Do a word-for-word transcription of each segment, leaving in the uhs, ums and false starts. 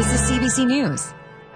This is C B C News.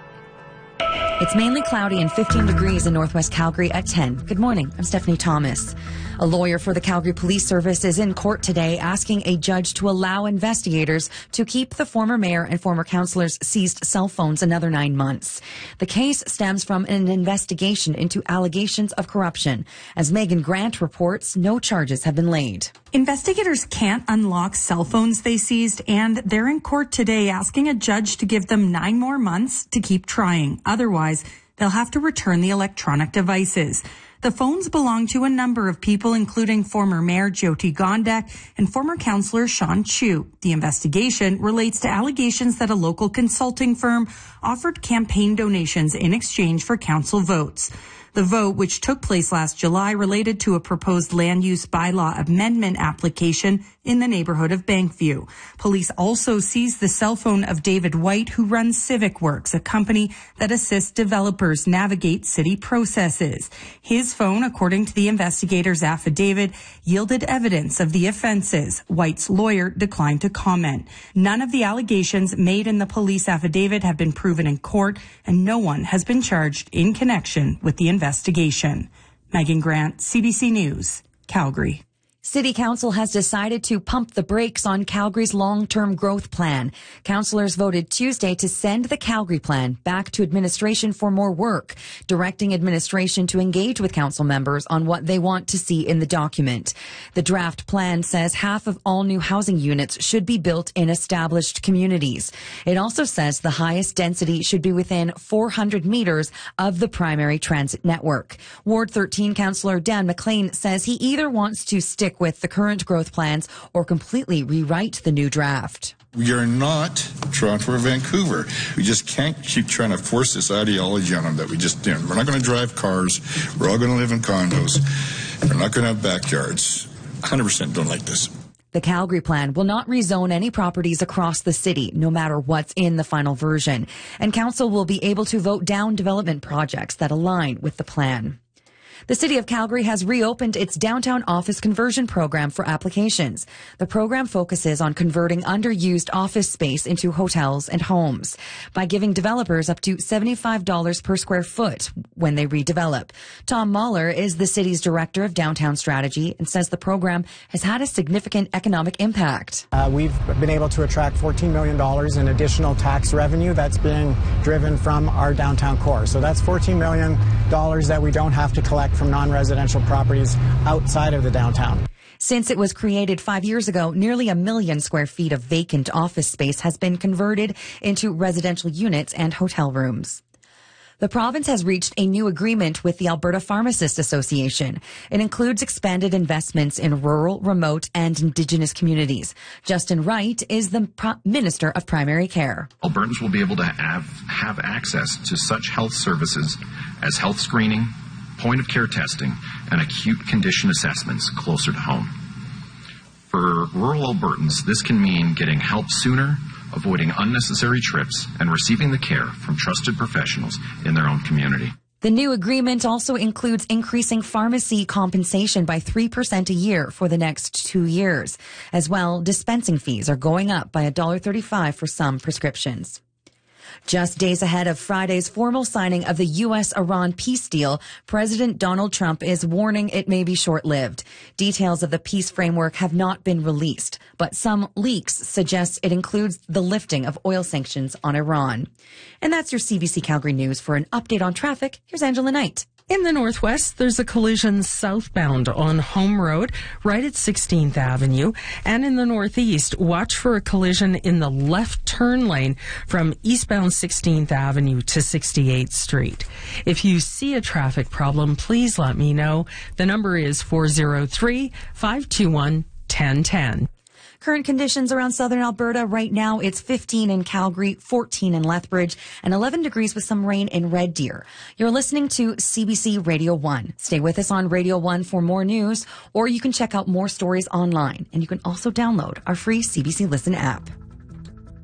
It's mainly cloudy and fifteen degrees in northwest Calgary at ten. Good morning. I'm Stephanie Thomas. A lawyer for the Calgary Police Service is in court today asking a judge to allow investigators to keep the former mayor and former councillors' seized cell phones another nine months. The case stems from an investigation into allegations of corruption. As Megan Grant reports, no charges have been laid. Investigators can't unlock cell phones they seized, and they're in court today asking a judge to give them nine more months to keep trying. Otherwise, they'll have to return the electronic devices. The phones belong to a number of people, including former Mayor Jyoti Gondek and former councillor Sean Chu. The investigation relates to allegations that a local consulting firm offered campaign donations in exchange for council votes. The vote, which took place last July, related to a proposed land use bylaw amendment application in the neighborhood of Bankview. Police also seized the cell phone of David White, who runs Civic Works, a company that assists developers navigate city processes. His phone, according to the investigators' affidavit, yielded evidence of the offenses. White's lawyer declined to comment. None of the allegations made in the police affidavit have been proven in court, and no one has been charged in connection with the investigation. Megan Grant, C B C News, Calgary. City Council has decided to pump the brakes on Calgary's long-term growth plan. Councillors voted Tuesday to send the Calgary plan back to administration for more work, directing administration to engage with council members on what they want to see in the document. The draft plan says half of all new housing units should be built in established communities. It also says the highest density should be within four hundred meters of the primary transit network. Ward thirteen Councillor Dan McLean says he either wants to stick with the current growth plans or completely rewrite the new draft. We are not Toronto or Vancouver. We just can't keep trying to force this ideology on them that we just didn't. We're not going to drive cars. We're all going to live in condos. We're not going to have backyards. one hundred percent don't like this. The Calgary plan will not rezone any properties across the city, no matter what's in the final version. And council will be able to vote down development projects that align with the plan. The City of Calgary has reopened its downtown office conversion program for applications. The program focuses on converting underused office space into hotels and homes by giving developers up to seventy-five dollars per square foot when they redevelop. Tom Mahler is the city's director of downtown strategy and says the program has had a significant economic impact. Uh, we've been able to attract fourteen million dollars in additional tax revenue that's being driven from our downtown core. So that's fourteen million dollars that we don't have to collect from non-residential properties outside of the downtown. Since it was created five years ago, nearly a million square feet of vacant office space has been converted into residential units and hotel rooms. The province has reached a new agreement with the Alberta Pharmacists Association. It includes expanded investments in rural, remote, and Indigenous communities. Justin Wright is the Pro- Minister of Primary Care. Albertans will be able to have, have access to such health services as health screening, point-of-care testing, and acute condition assessments closer to home. For rural Albertans, this can mean getting help sooner, avoiding unnecessary trips, and receiving the care from trusted professionals in their own community. The new agreement also includes increasing pharmacy compensation by three percent a year for the next two years. As well, dispensing fees are going up by one dollar thirty-five for some prescriptions. Just days ahead of Friday's formal signing of the U S Iran peace deal, President Donald Trump is warning it may be short-lived. Details of the peace framework have not been released, but some leaks suggest it includes the lifting of oil sanctions on Iran. And that's your C B C Calgary News. For an update on traffic, here's Angela Knight. In the northwest, there's a collision southbound on Home Road, right at sixteenth Avenue. And in the northeast, watch for a collision in the left turn lane from eastbound sixteenth Avenue to sixty-eighth Street. If you see a traffic problem, please let me know. The number is four oh three, five two one, one oh one oh. Current conditions around southern Alberta right now, it's fifteen in Calgary, fourteen in Lethbridge, and eleven degrees with some rain in Red Deer. You're listening to C B C Radio one. Stay with us on Radio one for more news, or you can check out more stories online, and you can also download our free C B C Listen app.